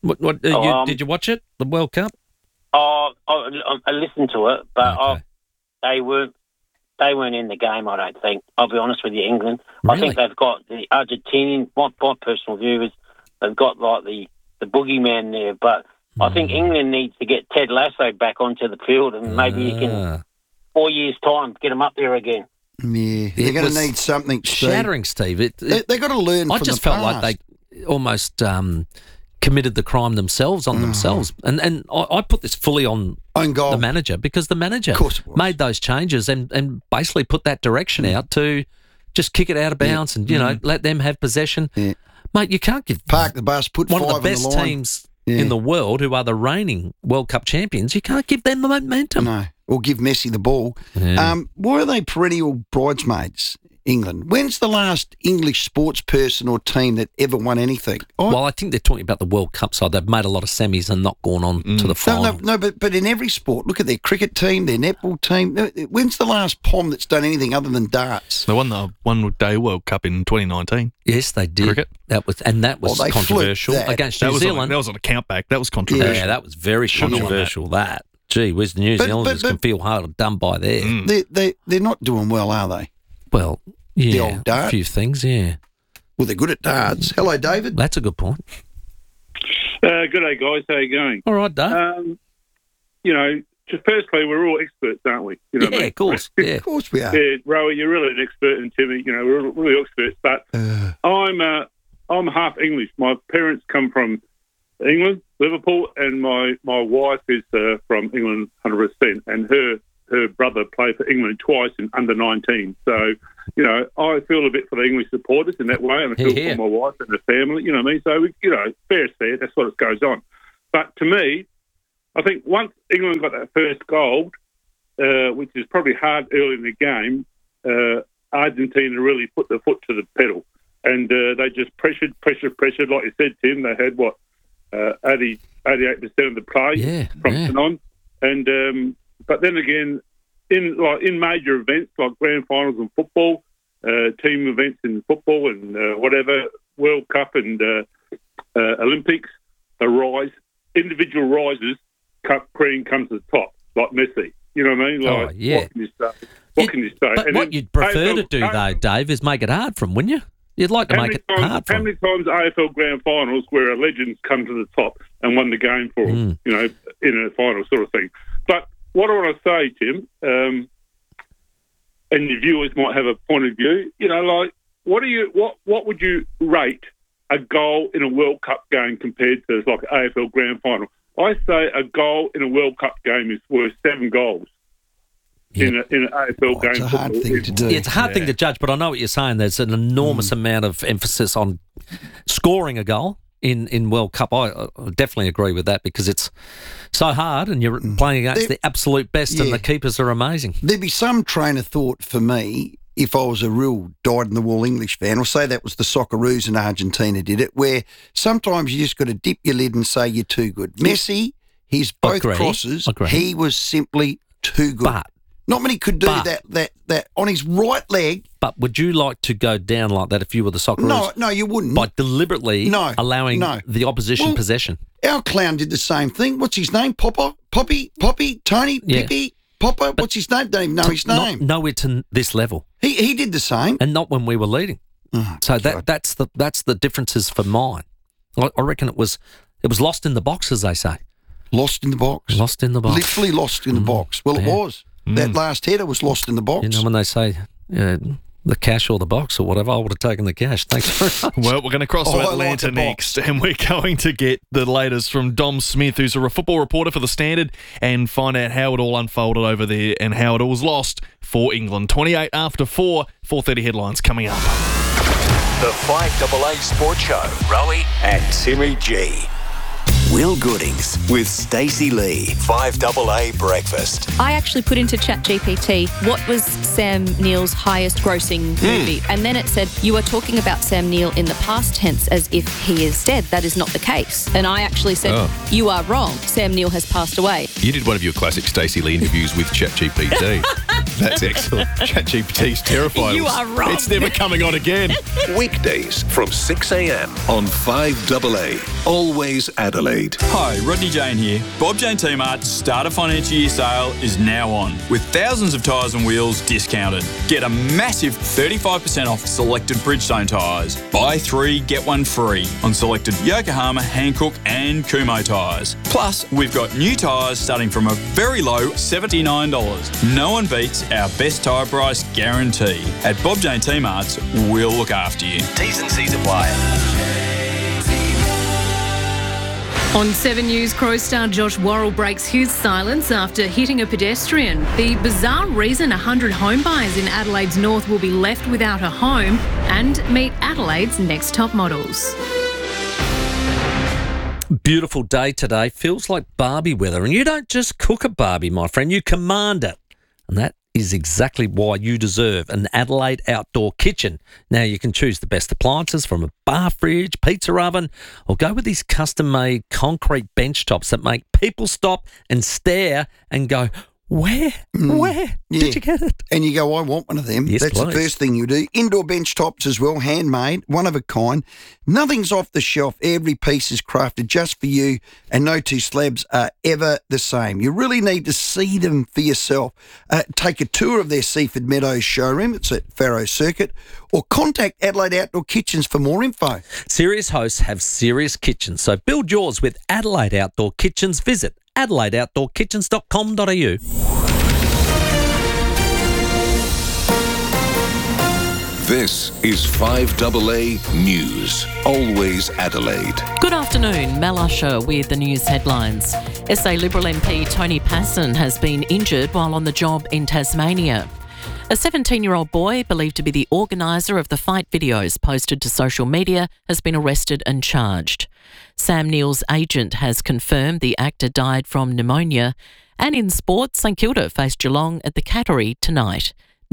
did you watch it? The World Cup? I listened to it, but they weren't in the game. I don't think. I'll be honest with you, England. Really? I think they've got the Argentinian. My personal view is they've got like the boogeyman there, but I think England needs to get Ted Lasso back onto the field, and maybe you can 4 years' time get them up there again. Yeah, they're going to need something, Steve. Shattering, Steve. They've got to learn from the past. I just felt like they almost committed the crime themselves on themselves. And I put this fully on the manager, because the manager made those changes and basically put that direction out to just kick it out of bounds and, let them have possession. Yeah. Mate, you can't give park the bus, put one five of the best teams in the world, who are the reigning World Cup champions, you can't give them the momentum. No, or give Messi the ball. Yeah. Why are they perennial bridesmaids, England? When's the last English sports person or team that ever won anything? Well, I think they're talking about the World Cup side. They've made a lot of semis and not gone on to the final. No, but in every sport, look at their cricket team, their netball team. When's the last Pom that's done anything other than darts? They won the one-day World Cup in 2019. Yes, they did. Cricket. That was controversial against New Zealand. That was on a countback. That was controversial. Yeah, that was very controversial. That. Gee whiz, the New Zealanders can feel hard done by there. They're not doing well, are they? Well, yeah, the old dart. A few things, yeah. Well, they're good at darts. Hello, David. That's a good point. Good day, guys. How you going? All right, Dave. Just firstly, we're all experts, aren't we? You know what I mean? Of course. Yeah, of course we are. Yeah, Rowie, you're really an expert, and Timmy, we're really experts. But I'm half English. My parents come from England, Liverpool, and my wife is from England 100%, and her brother played for England twice in under-19. So, I feel a bit for the English supporters in that way, and I feel for my wife and the family, you know what I mean? So, fair said, that's what goes on. But to me, I think once England got that first goal, which is probably hard early in the game, Argentina really put their foot to the pedal, and they just pressured. Like you said, Tim, they had, 88% of the play from on. And but then again, in major events like grand finals and football, team events in football and whatever, World Cup and Olympics, individual rises, cream comes to the top, like Messi. You know what I mean? Like, what can you say? But And what then you'd prefer AFL to do, though, Dave, is make it hard for them, wouldn't you? You'd like to make it hard for How them. many times AFL Grand Finals where a legend's come to the top and won the game for them, you know, in a final sort of thing. But what I want to say, Tim, and your viewers might have a point of view, you know, like, what would you rate a goal in a World Cup game compared to like an AFL Grand Final? I say a goal in a World Cup game is worth 7 goals. In an AFL game. It's a hard thing to do. Yeah, it's a hard thing to judge, but I know what you're saying. There's an enormous amount of emphasis on scoring a goal in World Cup. I definitely agree with that because it's so hard and you're playing against the absolute best and the keepers are amazing. There'd be some train of thought for me if I was a real dyed-in-the-wool English fan, or say that was the Socceroos in Argentina did it, where sometimes you just got to dip your lid and say you're too good. Messi, his both crosses, he was simply too good. But not many could do that on his right leg. But would you like to go down like that if you were the Socceroos? No, you wouldn't. By deliberately allowing the opposition possession. Our clown did the same thing. What's his name? Poppy, Tony, Pippi, Popper. What's his name? Don't even know his name. Nowhere to this level. He did the same. And not when we were leading. Oh, so that's the differences for mine. I reckon it was lost in the box, as they say. Lost in the box. Lost in the box. Literally lost in the box. Well, it was. That last header was lost in the box. You know, when they say the cash or the box or whatever, I would have taken the cash. Thanks very much. Well, we're going to cross to Atlanta next, and we're going to get the latest from Dom Smith, who's a football reporter for The Standard, and find out how it all unfolded over there and how it all was lost for England. 28 after 4, 4:30 headlines coming up. The 5AA Sports Show. Rowie and Timmy G. Will Goodings with Stacey Lee. 5AA Breakfast. I actually put into ChatGPT what was Sam Neill's highest grossing movie, and then it said you are talking about Sam Neill in the past tense as if he is dead. That is not the case. And I actually said you are wrong. Sam Neill has passed away. You did one of your classic Stacey Lee interviews with ChatGPT. That's excellent. ChatGPT's terrifying. You are wrong. It's never coming on again. Weekdays from 6 a.m. on 5AA. Always Adelaide. Hi, Rodney Jane here. Bob Jane T-Mart's Starter Financial Year sale is now on, with thousands of tyres and wheels discounted. Get a massive 35% off selected Bridgestone tyres. Buy 3, get 1 free on selected Yokohama, Hankook and Kumho tyres. Plus, we've got new tyres starting from a very low $79. No one beats our best tyre price guarantee. At Bob Jane T-Mart's, we'll look after you. T's and C's apply. On 7 News, Crow star Josh Worrell breaks his silence after hitting a pedestrian. The bizarre reason 100 home buyers in Adelaide's north will be left without a home, and meet Adelaide's next top models. Beautiful day today. Feels like Barbie weather. And you don't just cook a Barbie, my friend. You command it. And that is exactly why you deserve an Adelaide outdoor kitchen. Now, you can choose the best appliances from a bar fridge, pizza oven, or go with these custom-made concrete bench tops that make people stop and stare and go, Where did you get it? And you go, I want one of them. Yes, That's please. the first thing you do. Indoor bench tops as well, handmade, one of a kind. Nothing's off the shelf. Every piece is crafted just for you, and no two slabs are ever the same. You really need to see them for yourself. Take a tour of their Seaford Meadows showroom. It's at Farrow Circuit. Or contact Adelaide Outdoor Kitchens for more info. Serious hosts have serious kitchens, so build yours with Adelaide Outdoor Kitchens. Visit adelaideoutdoorkitchens.com.au. This is 5AA News. Always Adelaide. Good afternoon, Mel Usher with the news headlines. SA Liberal MP Tony Passon has been injured while on the job in Tasmania. A 17-year-old boy, believed to be the organiser of the fight videos posted to social media, has been arrested and charged. Sam Neill's agent has confirmed the actor died from pneumonia. And in sport, St Kilda faced Geelong at the Cattery tonight.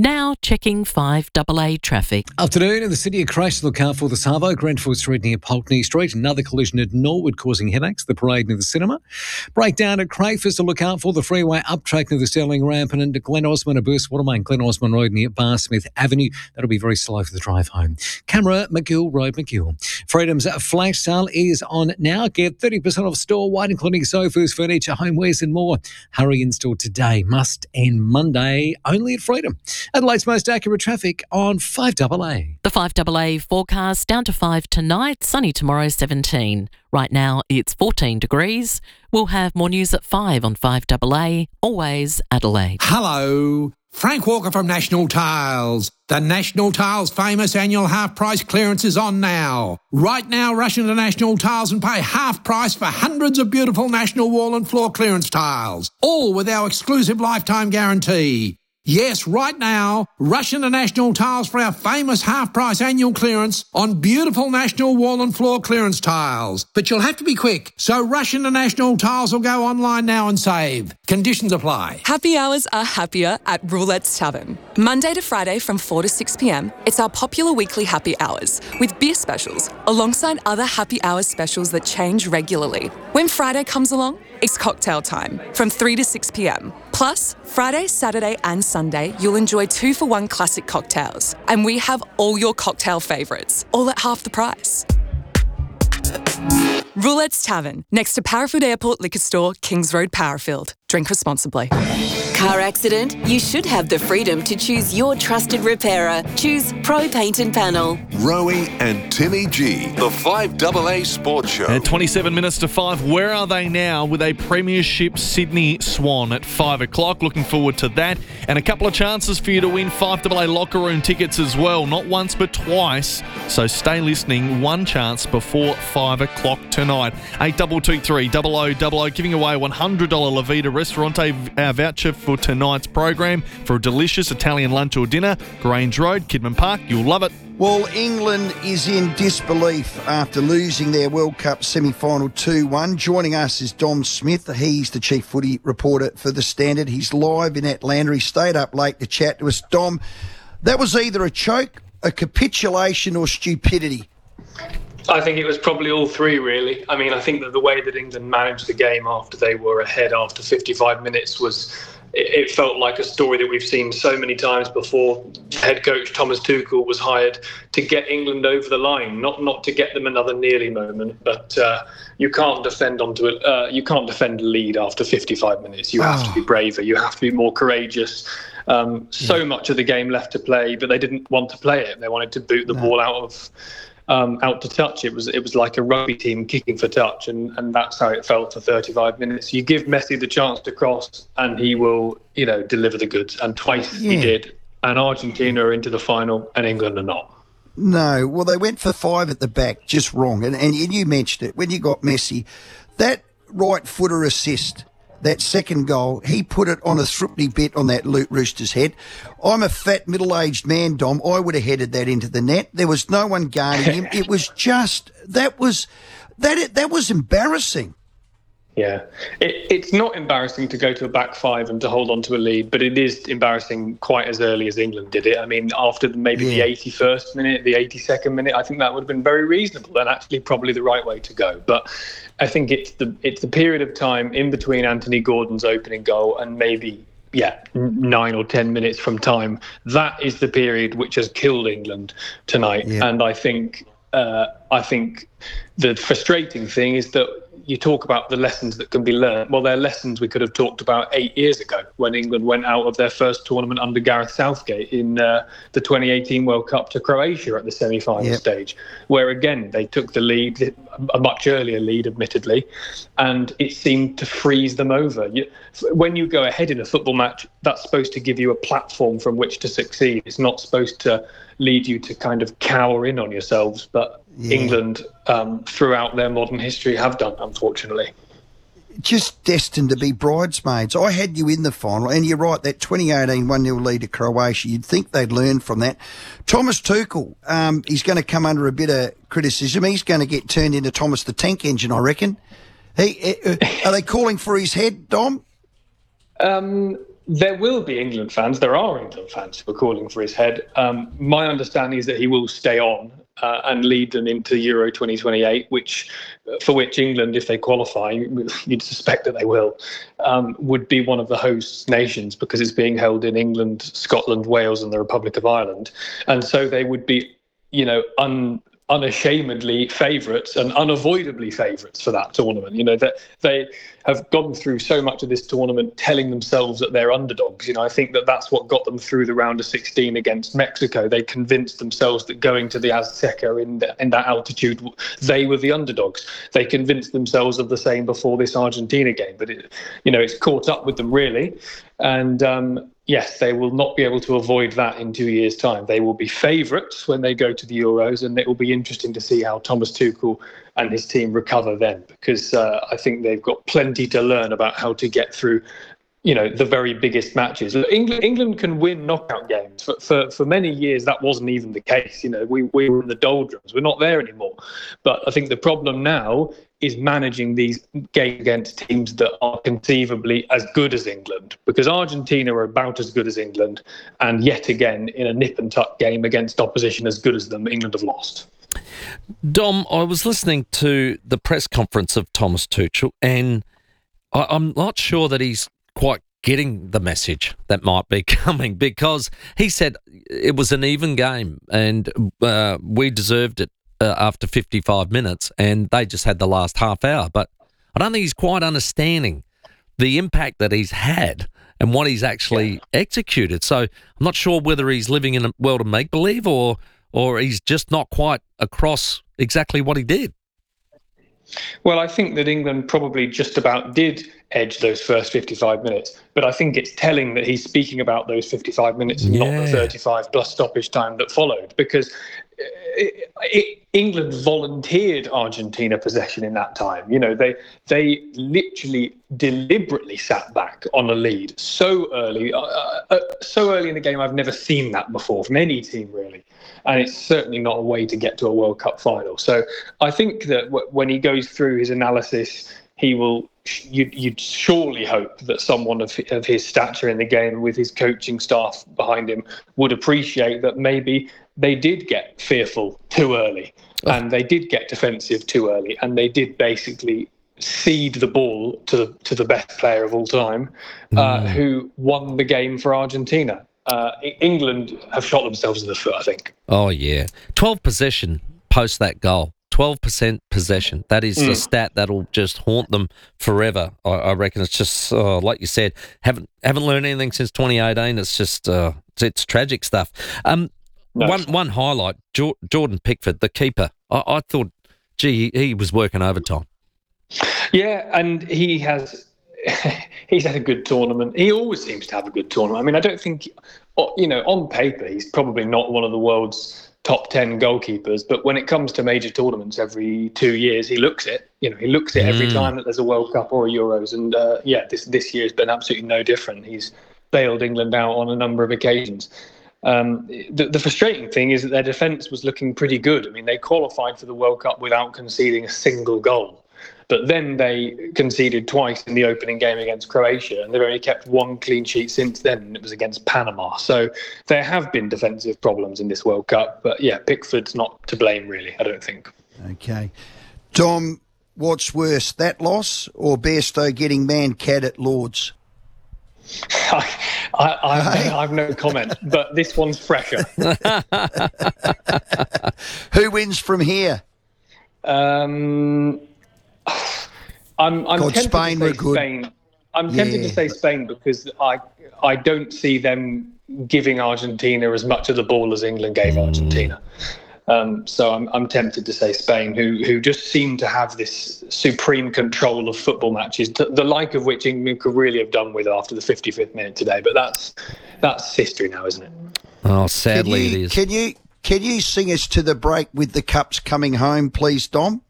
Now checking 5AA traffic. Afternoon in the city of crash to look out for the Savo, Grenfell Street near Pulteney Street. Another collision at Norwood causing headaches. The parade near the cinema. Breakdown at Crayford to look out for the freeway up track near the Stirling Ramp, and into Glen Osmond, a burst water main, Glen Osmond Road near Bar Smith Avenue. That'll be very slow for the drive home. Camera, McGill Road, McGill. Freedom's flash sale is on now. Get 30% off store-wide, including sofas, furniture, homewares and more. Hurry in store today. Must end Monday, only at Freedom. Adelaide's most accurate traffic on 5AA. The 5AA forecast down to 5 tonight, sunny tomorrow 17. Right now it's 14 degrees. We'll have more news at 5 on 5AA, always Adelaide. Hello, Frank Walker from National Tiles. The National Tiles famous annual half price clearance is on now. Right now, rush into National Tiles and pay half price for hundreds of beautiful national wall and floor clearance tiles, all with our exclusive lifetime guarantee. Yes, right now, rush into National Tiles for our famous half-price annual clearance on beautiful national wall and floor clearance tiles. But you'll have to be quick, so rush into National Tiles or go online now and save. Conditions apply. Happy hours are happier at Roulette's Tavern. Monday to Friday from 4 to 6 p.m, it's our popular weekly happy hours with beer specials alongside other happy hours specials that change regularly. When Friday comes along, it's cocktail time from 3 to 6 p.m. Plus, Friday, Saturday and Sunday, you'll enjoy 2-for-1 classic cocktails. And we have all your cocktail favourites, all at half the price. Roulette's Tavern, next to Parafield Airport Liquor Store, Kings Road, Parafield. Drink responsibly. Car accident? You should have the freedom to choose your trusted repairer. Choose Pro Paint and Panel. Rowie and Timmy G, the 5AA Sports Show. At 27 minutes to 5, where are they now with a Premiership Sydney Swan at 5 o'clock? Looking forward to that. And a couple of chances for you to win 5AA locker room tickets as well. Not once, but twice. So stay listening. One chance before 5 o'clock tonight. 8223 0000, giving away $100 La Vida Restaurante voucher for tonight's program for a delicious Italian lunch or dinner. Grange Road, Kidman Park. You'll love it. Well, England is in disbelief after losing their World Cup semi-final 2-1. Joining us is Dom Smith. He's the chief footy reporter for The Standard. He's live in Atlanta. He stayed up late to chat to us. Dom, that was either a choke, a capitulation or stupidity. I think it was probably all three, really. I mean, I think that the way that England managed the game after they were ahead after 55 minutes was... It felt like a story that we've seen so many times before. Head coach Thomas Tuchel was hired to get England over the line, not to get them another nearly moment. But you can't defend you can't defend a lead after 55 minutes. You have to be braver. You have to be more courageous. So much of the game left to play, but they didn't want to play it. They wanted to boot the ball out to touch. It was like a rugby team kicking for touch, and that's how it felt for 35 minutes. You give Messi the chance to cross and he will, deliver the goods. And twice he did. And Argentina are into the final and England are not. No, well, they went for 5 at the back, just wrong. And you mentioned it, when you got Messi, that right footer assist, that second goal, he put it on a thriply bit on that Luke Rooster's head. I'm a fat, middle-aged man, Dom. I would have headed that into the net. There was no one guarding him. It was just, that was embarrassing. Yeah. It's not embarrassing to go to a back five and to hold on to a lead, but it is embarrassing quite as early as England did it. I mean, after the 81st minute, the 82nd minute, I think that would have been very reasonable and actually probably the right way to go. But I think it's the period of time in between Anthony Gordon's opening goal and maybe 9 or 10 minutes from time. That is the period which has killed England tonight. Yeah. And I think the frustrating thing is that you talk about the lessons that can be learned. Well, they're lessons we could have talked about 8 years ago when England went out of their first tournament under Gareth Southgate in the 2018 World Cup to Croatia at the semi-final stage, where again they took the lead, a much earlier lead admittedly, and it seemed to freeze them over. When you go ahead in a football match, that's supposed to give you a platform from which to succeed. It's not supposed to lead you to kind of cower in on yourselves, but England throughout their modern history have done, unfortunately. Just destined to be bridesmaids. I had you in the final, and you're right, that 2018 1-0 lead to Croatia, you'd think they'd learn from that. Thomas Tuchel, he's going to come under a bit of criticism. He's going to get turned into Thomas the Tank Engine, I reckon. Are they calling for his head, Dom? There will be England fans. There are England fans who are calling for his head. My understanding is that he will stay on and lead them into Euro 2028, for which England, if they qualify, you'd suspect that they will, would be one of the host nations because it's being held in England, Scotland, Wales and the Republic of Ireland. And so they would be, unashamedly favourites and unavoidably favourites for that tournament. That they have gone through so much of this tournament telling themselves that they're underdogs. I think that's what got them through the round of 16 against Mexico. They convinced themselves that going to the Azteca in that altitude, they were the underdogs. They convinced themselves of the same before this Argentina game, but it's caught up with them really. And yes, they will not be able to avoid that in 2 years' time. They will be favourites when they go to the Euros, and it will be interesting to see how Thomas Tuchel and his team recover then, because I think they've got plenty to learn about how to get through, the very biggest matches. England can win knockout games. For many years, that wasn't even the case. We were in the doldrums. We're not there anymore. But I think the problem now is managing these games against teams that are conceivably as good as England, because Argentina are about as good as England, and yet again, in a nip and tuck game against opposition as good as them, England have lost. Dom, I was listening to the press conference of Thomas Tuchel, and I'm not sure that he's quite getting the message that might be coming, because he said it was an even game and we deserved it after 55 minutes, and they just had the last half hour. But I don't think he's quite understanding the impact that he's had and what he's actually executed. So I'm not sure whether he's living in a world of make-believe or he's just not quite across exactly what he did. Well, I think that England probably just about did edge those first 55 minutes, but I think it's telling that he's speaking about those 55 minutes and not the 35 plus stoppage time that followed, because England volunteered Argentina possession in that time. They literally deliberately sat back on a lead so early in the game. I've never seen that before from any team really, and it's certainly not a way to get to a World Cup final. So I think that when he goes through his analysis, he will. You'd surely hope that someone of his stature in the game, with his coaching staff behind him, would appreciate that maybe they did get fearful too early, and they did get defensive too early, and they did basically cede the ball to the best player of all time, who won the game for Argentina. England have shot themselves in the foot, I think. Oh, yeah. 12 possession post that goal. 12% possession. That is a stat that'll just haunt them forever. I reckon it's just, like you said, haven't learned anything since 2018. It's just, it's tragic stuff. One highlight, Jordan Pickford, the keeper. I thought, he was working overtime. Yeah, and he's had a good tournament. He always seems to have a good tournament. I mean, I don't think, on paper, he's probably not one of the world's top 10 goalkeepers, but when it comes to major tournaments every 2 years, he looks it. He looks it every time that there's a World Cup or a Euros, and this year has been absolutely no different. He's bailed England out on a number of occasions. The frustrating thing is that their defence was looking pretty good. I mean, they qualified for the World Cup without conceding a single goal. But then they conceded twice in the opening game against Croatia, and they've only kept one clean sheet since then, and it was against Panama. So there have been defensive problems in this World Cup. But yeah, Pickford's not to blame, really, I don't think. Okay. Dom, what's worse, that loss or Bairstow getting man-cat at Lords? I've no comment, but this one's fresher. Who wins from here? I'm tempted to say Spain. I'm tempted to say Spain because I don't see them giving Argentina as much of the ball as England gave Argentina. So I'm tempted to say Spain, who just seem to have this supreme control of football matches, the like of which England could really have done with after the 55th minute today. But that's history now, isn't it? Oh, sadly it is. Can you sing us to the break with the Cups coming home, please, Dom?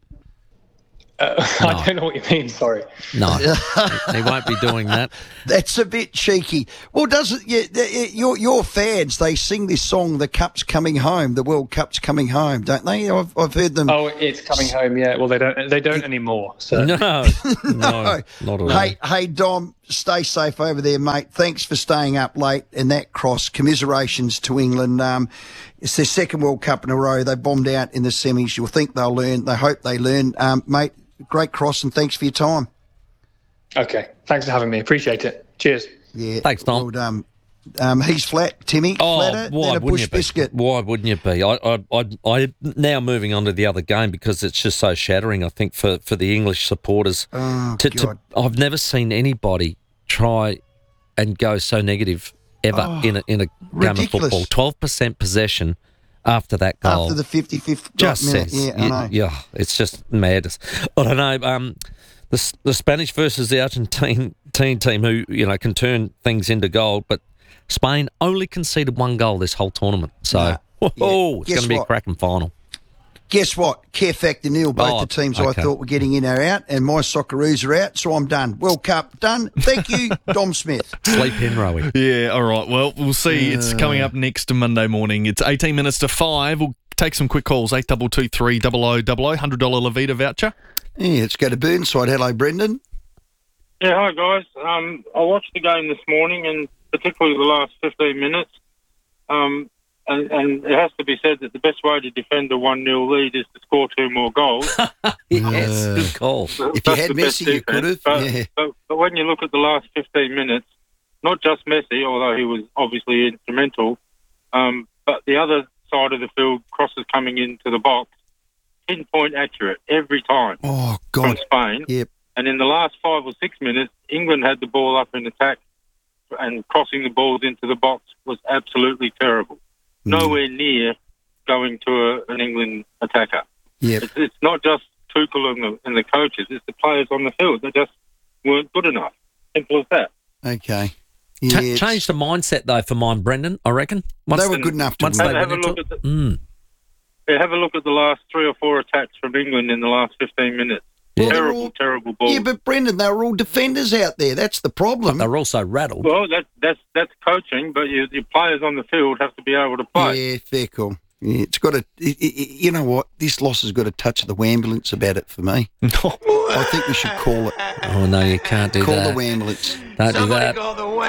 I don't know what you mean, sorry. No, he won't be doing that. That's a bit cheeky. Well, doesn't your fans, they sing this song, The Cup's Coming Home, the World Cup's coming home, don't they? I've heard them. Oh, it's coming home, yeah. Well, they don't anymore. So. No, not at all. Hey, Dom, stay safe over there, mate. Thanks for staying up late and that cross. Commiserations to England. It's their second World Cup in a row. They bombed out in the semis. You'll think they'll learn. They hope they learn. Mate, great cross and thanks for your time. Okay. Thanks for having me. Appreciate it. Cheers. Yeah. Thanks, Tom. Well, he's flat, Timmy. Flatter why than a wouldn't bush you be? biscuit. Why wouldn't you be? I now moving on to the other game because it's just so shattering, I think, for the English supporters. Oh, God. I've never seen anybody try and go so negative ever in a game ridiculous. of football. 12% possession after that goal. After the 55th just minute. says, Yeah, I know. yeah, it's just madness. I don't know. The Spanish versus the Argentine team who, can turn things into gold, but Spain only conceded one goal this whole tournament. So, it's going to be a cracking final. Guess what? Care factor nil. Both the teams I okay. thought were getting in are out, and my Socceroos are out, so I'm done. World Cup done. Thank you, Dom Smith. Sleep in, Rowie. Yeah, all right. Well, we'll see. It's coming up next Monday morning. It's 18 minutes to 5. We'll take some quick calls. 8223 0000, $100 La Vida voucher. Yeah, let's go to Burnside. Hello, Brendan. Yeah, hi, guys. I watched the game this morning, and particularly the last 15 minutes. And it has to be said that the best way to defend a 1-0 lead is to score 2 more goals. Yes, good call. If you had Messi, you could have. But when you look at the last 15 minutes, not just Messi, although he was obviously instrumental, but the other side of the field, crosses coming into the box, pinpoint accurate every time. Oh, God. From Spain. Yep. And in the last 5 or 6 minutes, England had the ball up in attack, and crossing the balls into the box was absolutely terrible. Nowhere near going to an England attacker. Yep. It's not just Tuchel and the coaches, it's the players on the field. They just weren't good enough. Simple as that. Okay. Yeah, Change the mindset, though, for mine, Brendan, I reckon. They were good enough to win. Have a look at have a look at the last 3 or 4 attacks from England in the last 15 minutes. Well, Terrible ball. Yeah, but Brendan, they were all defenders out there. That's the problem. But they're also rattled. Well, that's coaching, but your players on the field have to be able to play. Yeah, fair call. Yeah, it's got to. You know what? This loss has got a touch of the ambulance about it for me. I think we should call it. Oh no, you can't do call that. Call the ambulance. Don't do that. Call the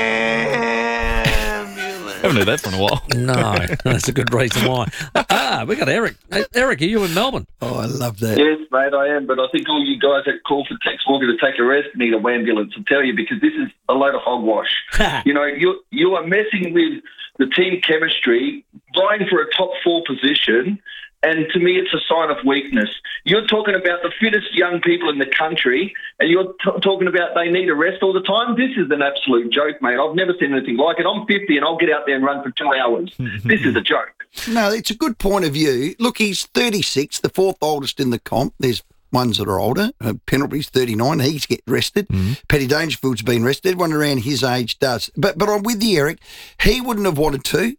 ambulance. Haven't heard that for a while. No, that's a good reason why. We got Eric. Hey, Eric, are you in Melbourne? Oh, I love that. Yes, mate, I am. But I think all you guys that call for Tex Walker to take a rest need a ambulance. I'll tell you, because this is a load of hogwash. You are messing with the team chemistry, vying for a top 4 position, and to me, it's a sign of weakness. You're talking about the fittest young people in the country, and you're talking about they need a rest all the time. This is an absolute joke, mate. I've never seen anything like it. I'm 50 and I'll get out there and run for 2 hours. This is a joke. No, it's a good point of view. Look, he's 36, the 4th oldest in the comp. There's ones that are older. Pendlebury's 39. He's get rested. Paddy Dangerfield's been rested. Everyone around his age does. But I'm with you, Eric. He wouldn't have wanted to.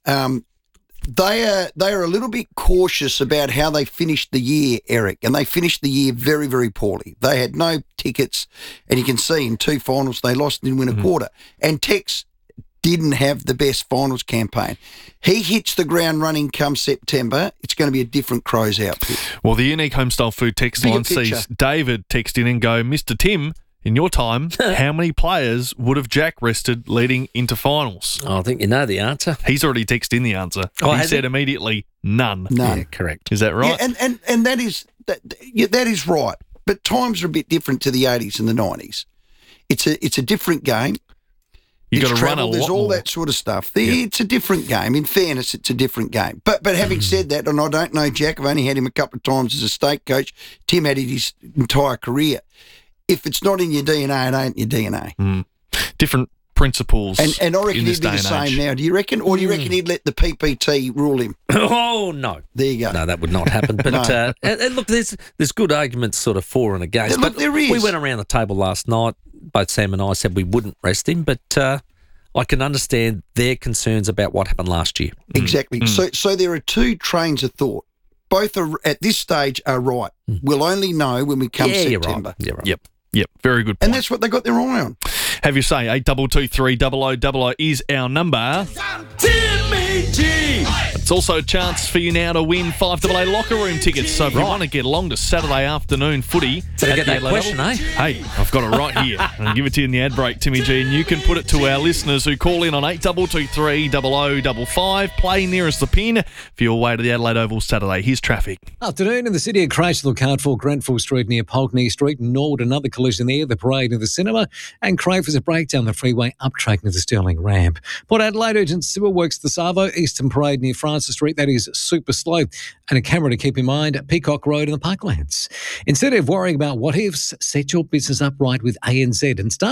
They are a little bit cautious about how they finished the year, Eric, and they finished the year very, very poorly. They had no tickets, and you can see in 2 finals they lost and didn't win a quarter. And Tex didn't have the best finals campaign. He hits the ground running come September. It's going to be a different Crows outfit. Well, the unique homestyle food text line sees David text in and go, Mr. Tim, in your time, how many players would have Jack rested leading into finals? Oh, I think you know the answer. He's already texted in the answer. Oh, he said immediately, none. Yeah, correct. Is that right? Yeah, and that is right. But times are a bit different to the 80s and the 90s. It's a different game. You got to run a lot. There's all more. that sort of stuff. It's a different game. In fairness, it's a different game. But having said that, and I don't know Jack, I've only had him a couple of times as a state coach. Tim had it his entire career. If it's not in your DNA, it ain't your DNA. Different principles. And I reckon he'd be the same now. Do you reckon? Or do you reckon he'd let the PPT rule him? Oh, no. There you go. No, that would not happen. But No. and look, there's good arguments sort of for and against. Look, but there is. We went around the table last night. Both Sam and I said we wouldn't rest him, but I can understand their concerns about what happened last year. Exactly. So there are 2 trains of thought. Both are at this stage are right. We'll only know when we come September. You're right. Yep. Very good point. And that's what they got their eye on. Have your say. 8223 0000 is our number. Timmy G. It's also a chance for you now to win 5AA locker room tickets. So if you want to get along to Saturday afternoon footy... Better get that question, eh? Hey, I've got it right here. I'll give it to you in the ad break, Timmy G, and you can put it to our listeners who call in on 8223 0055. Play nearest the pin for your way to the Adelaide Oval Saturday. Here's traffic. Afternoon in the city, a crash look out for Grenfell Street near Polkney Street. Norwood, another collision there, the parade near the cinema. And Crafers, a breakdown the freeway up track near the Stirling ramp. Port Adelaide, urgent sewer works the Savo, Eastern Parade near Francis Street. That is super slow. And a camera to keep in mind, Peacock Road in the Parklands. Instead of worrying about what ifs, set your business up right with ANZ and start